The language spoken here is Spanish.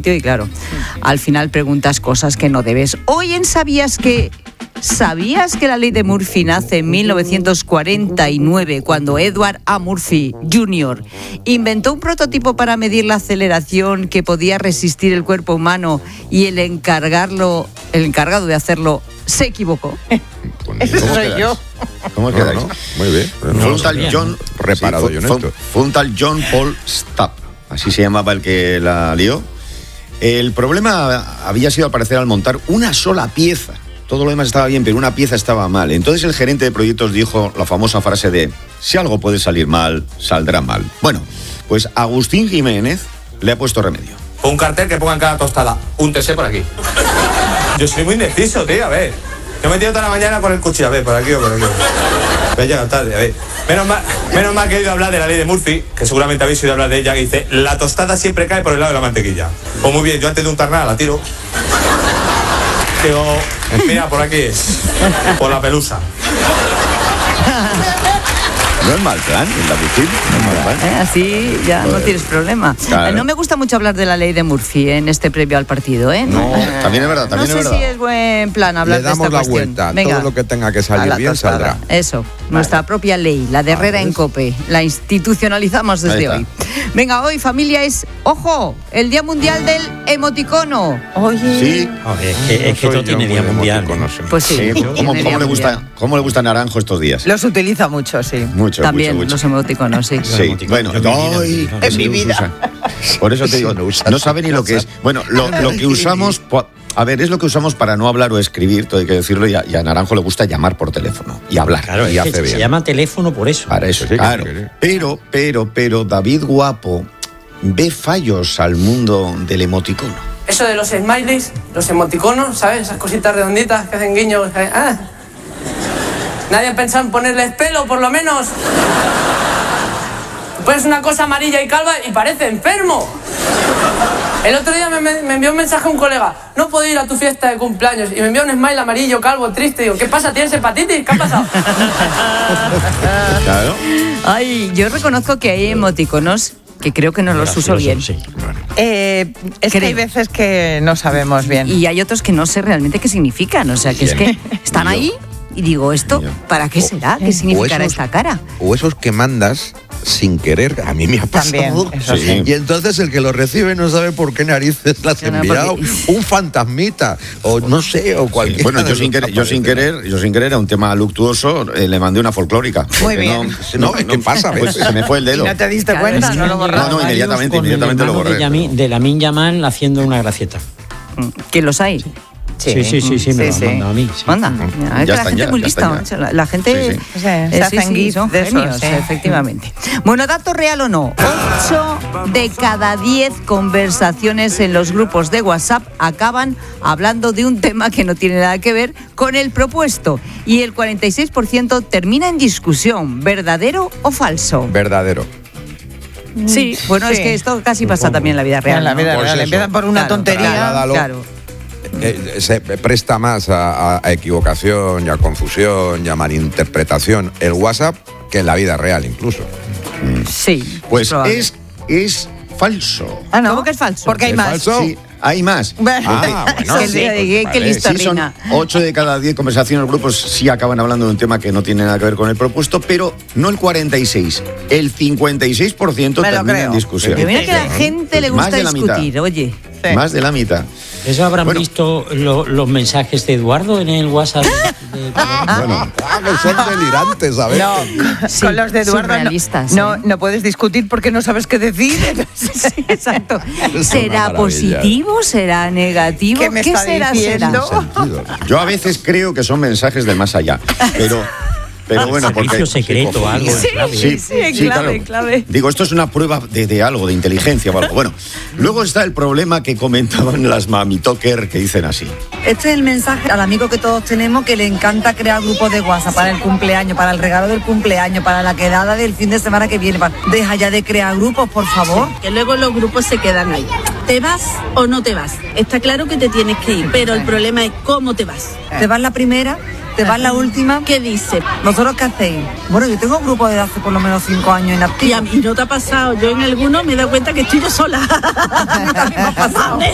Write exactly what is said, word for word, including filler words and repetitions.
Y claro, al final preguntas cosas que no debes. Hoy en ¿Sabías que... ¿Sabías que la ley de Murphy nace en mil novecientos cuarenta y nueve cuando Edward A. Murphy junior inventó un prototipo para medir la aceleración que podía resistir el cuerpo humano y el encargarlo, el encargado de hacerlo se equivocó? Ese soy yo. ¿Cómo quedáis? No, no, muy bien. No fue un tal John, reparado sí, yo en fue, esto. Fue un tal John Paul Stubb, así se llamaba el que la lió. El problema había sido, al parecer, al montar una sola pieza. Todo lo demás estaba bien, pero una pieza estaba mal. Entonces el gerente de proyectos dijo la famosa frase de: si algo puede salir mal, saldrá mal. Bueno, pues Agustín Jiménez le ha puesto remedio. Un cartel que ponga en cada tostada: úntese por aquí. Yo soy muy indeciso, tío, a ver. Yo me he metido toda la mañana con el cuchillo, a ver, por aquí o por aquí. Me he llegado tarde, a ver. Menos mal, menos mal que he oído hablar de la ley de Murphy, que seguramente habéis oído hablar de ella, que dice: la tostada siempre cae por el lado de la mantequilla. Pues muy bien, yo antes de untar nada la tiro. Digo, mira, por aquí es. Por la pelusa. No es mal plan, la Agustín, no es mal plan. Eh, así ya no tienes problema. Claro. Eh, no me gusta mucho hablar de la ley de Murphy en este previo al partido, ¿eh? No, también es verdad, también no es sé verdad. si es buen plan hablar Le damos de esta la cuestión. vuelta. Venga, Todo lo que tenga que a salir la bien tostada. saldrá. Eso, nuestra propia ley, la de Herrera Vale. en COPE. La institucionalizamos desde hoy. Venga, hoy, familia, es, ojo, el Día Mundial del Emoticono. Oye. Sí. Joder, es que, es que todo tiene día mundial. Pues sí. Sí, ¿Cómo, tiene cómo Día le gusta, Mundial. ¿Cómo le gusta Naranjo estos días? Los utiliza mucho, sí. Mucho, También mucho, los mucho. emoticonos, sí. Sí, bueno, ay, En mi no vida. usa. Por eso te digo, No usa no sabe ni lo que es. Bueno, lo, lo que usamos, po- a ver, es lo que usamos para no hablar o escribir, todo hay que decirlo, y a, y a Naranjo le gusta llamar por teléfono y hablar. Claro, y es que hace se bien. llama teléfono por eso. Para eso, Sí, claro. sí, sí. Pero, pero, pero, David Guapo ve fallos al mundo del emoticono. Eso de los smileys, los emoticonos, ¿sabes? Esas cositas redonditas que hacen guiños. que- Ah. Nadie ha pensado en ponerles pelo, por lo menos. Pones una cosa amarilla y calva y parece enfermo. El otro día me, me- me envió un mensaje un colega: no puedo ir a tu fiesta de cumpleaños. Y me envió un smile amarillo, calvo, triste. Digo, ¿qué pasa? ¿Tienes hepatitis? ¿Qué ha pasado? Claro. Ay, yo reconozco que hay emoticonos que creo que no los uso bien. Sí. Eh, es que Creo. hay veces que no sabemos bien. Y hay otros que no sé realmente qué significan. O sea, que es que están ahí y digo, ¿esto para qué será? ¿Qué significará esos- esta cara? O esos que mandas sin querer, a mí me ha pasado. También, eso sí. Y entonces el que lo recibe no sabe por qué narices las No, ha no, enviado. porque- Un fantasmita, o no sé, o cualquier. Bueno, yo sin, querer, yo sin querer, yo sin querer, a un tema luctuoso, eh, le mandé una folclórica. Muy Porque bien. No, es que pasa a pues veces. se me fue el Y dedo. no te diste Claro, cuenta, es no que lo han borras. No, no, inmediatamente, Con el inmediatamente lo hermano borré. De, Yami, de Lamin Yamal haciendo una gracieta. Que los hay. Sí, sí, sí, sí, me lo han mandado a mí. sí. Anda, mira, es que Ya la están gente ya, es muy ya lista. están ya. macho, La, la gente Sí, sí. Se hacen gifs son de esos, genios, sí. efectivamente. Bueno, dato real o no, ocho de cada diez conversaciones en los grupos de WhatsApp acaban hablando de un tema que no tiene nada que ver con el propuesto. Y el cuarenta y seis por ciento termina en discusión, ¿verdadero o falso? Verdadero. Sí, bueno, es Sí. que esto casi pasa también en la vida real. En la ¿no? vida Pues real. eso. Empiezan por una Claro, tontería. Trasladalo. Claro. Eh, se presta más a, a equivocación y a confusión y a malinterpretación el WhatsApp que en la vida real incluso. Sí. Pues probable. es, es falso. Ah, ¿no? ¿Cómo que es falso? Porque hay ¿Es más. falso? Sí, hay más. Ah, bueno, Que sí, le- pues que vale. listo. Sí, son Rina. ocho de cada diez conversaciones, los grupos sí acaban hablando de un tema que no tiene nada que ver con el propuesto, pero no el cuarenta y seis, el cincuenta y seis por ciento Me lo termina creo. en discusión. Pero mira que a la gente le Más gusta de la mitad. discutir, oye. Sí. Más de la mitad. ¿Eso habrán Bueno. visto lo- los mensajes de Eduardo en el WhatsApp? de- de- Bueno, ah, que son delirantes, ¿sabes? No, Sí, con los de Eduardo no, surrealistas, no, ¿eh? no puedes discutir porque no sabes qué decir. Sí, exacto. una ¿Será maravilla. positivo? ¿Será negativo? ¿Qué me está será? diciendo? ¿Será? Yo a veces creo que son mensajes del más allá, pero, pero bueno, porque... Servicio secreto, algo en Sí, clave. sí, sí, en clave, en clave. Digo, esto es una prueba de, de algo, de inteligencia o algo. Bueno, luego está el problema que comentaban las mamitoker que dicen así. Este es el mensaje al amigo que todos tenemos que le encanta crear grupos de WhatsApp para el cumpleaños, para el regalo del cumpleaños, para la quedada del fin de semana que viene. para- Deja ya de crear grupos, por favor. Que luego los grupos se quedan ahí. ¿Te vas o no te vas? Está claro que te tienes que ir, pero el problema es cómo te vas. Te vas la primera, te vas la última. ¿Qué dice? ¿Vosotros qué hacéis? Bueno, yo tengo un grupo de hace por lo menos cinco años Y inactivo. a mí no te ha pasado. Yo en alguno me he dado cuenta que estoy yo sola. A mí también me ha pasado.